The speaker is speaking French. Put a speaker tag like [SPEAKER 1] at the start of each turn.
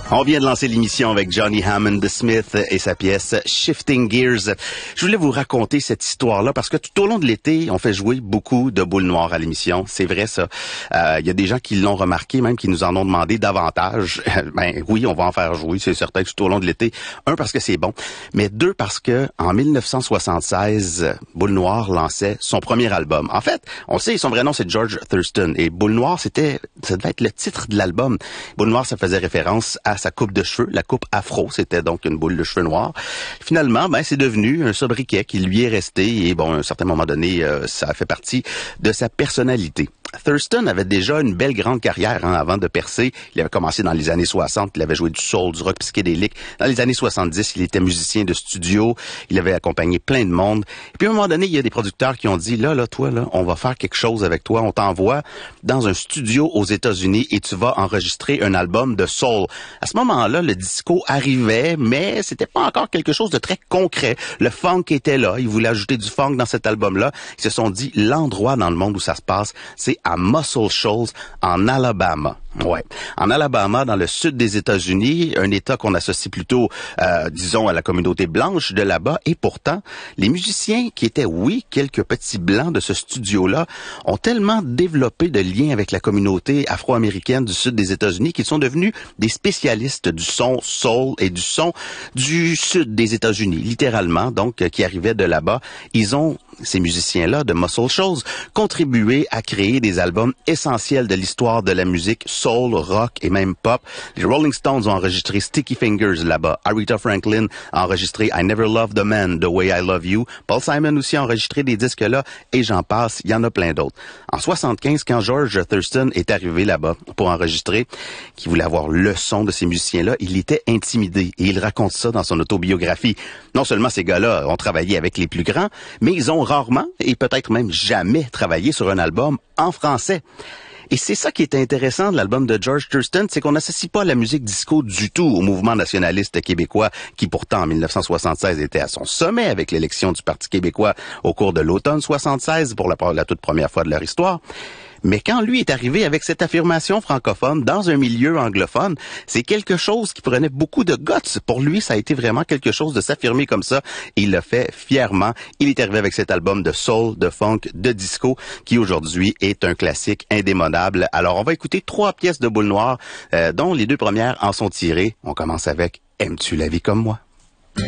[SPEAKER 1] On vient de lancer l'émission avec Johnny Hammond Smith et sa pièce Shifting Gears. Je voulais vous raconter cette histoire-là parce que tout au long de l'été, on fait jouer beaucoup de boules noires à l'émission. C'est vrai, ça. Il y a des gens qui l'ont remarqué, même qui nous en ont demandé davantage. Ben oui, on va en faire jouer, c'est certain, tout au long de l'été. Un, parce que c'est bon, mais deux, parce que en 1976, Boule Noire lançait son premier album. En fait, on sait, son vrai nom, c'est George Thurston. Et Boule Noire, ça devait être le titre de l'album. Boule Noire, ça faisait référence à sa coupe de cheveux, la coupe afro, c'était donc une boule de cheveux noirs. Finalement, c'est devenu un sobriquet qui lui est resté et à un certain moment donné, ça a fait partie de sa personnalité. Thurston avait déjà une belle grande carrière avant de percer. Il avait commencé dans les années 60, il avait joué du soul, du rock psychédélique. Dans les années 70, il était musicien de studio, il avait accompagné plein de monde. Et puis à un moment donné, il y a des producteurs qui ont dit, toi, on va faire quelque chose avec toi, on t'envoie dans un studio aux États-Unis et tu vas enregistrer un album de soul. À ce moment-là, le disco arrivait, mais c'était pas encore quelque chose de très concret. Le funk était là, ils voulaient ajouter du funk dans cet album-là. Ils se sont dit, l'endroit dans le monde où ça se passe, c'est à Muscle Shoals, en Alabama. Ouais. En Alabama, dans le sud des États-Unis, un État qu'on associe plutôt, disons, à la communauté blanche de là-bas. Et pourtant, les musiciens qui étaient, quelques petits blancs de ce studio-là, ont tellement développé de liens avec la communauté afro-américaine du sud des États-Unis qu'ils sont devenus des spécialistes du son soul et du son du sud des États-Unis, littéralement, donc, qui arrivaient de là-bas. Ces musiciens-là de Muscle Shoals, contribué à créer des albums essentiels de l'histoire de la musique soul, rock et même pop. Les Rolling Stones ont enregistré Sticky Fingers là-bas. Aretha Franklin a enregistré I Never Loved a Man the Way I Love You. Paul Simon aussi a enregistré des disques là et j'en passe, il y en a plein d'autres. En 75, quand George Thurston est arrivé là-bas pour enregistrer, qui voulait avoir le son de ces musiciens-là, il était intimidé et il raconte ça dans son autobiographie. Non seulement ces gars-là ont travaillé avec les plus grands, mais ils ont rarement et peut-être même jamais travaillé sur un album en français. Et c'est ça qui est intéressant de l'album de George Thurston, c'est qu'on n'associe pas la musique disco du tout au mouvement nationaliste québécois qui pourtant en 1976 était à son sommet avec l'élection du Parti québécois au cours de l'automne 76 pour la toute première fois de leur histoire. Mais quand lui est arrivé avec cette affirmation francophone dans un milieu anglophone, c'est quelque chose qui prenait beaucoup de guts. Pour lui, ça a été vraiment quelque chose de s'affirmer comme ça. Et il l'a fait fièrement. Il est arrivé avec cet album de soul, de funk, de disco, qui aujourd'hui est un classique indémodable. Alors, on va écouter 3 pièces de Boule Noire, dont les 2 premières en sont tirées. On commence avec « Aimes-tu la vie comme moi ?»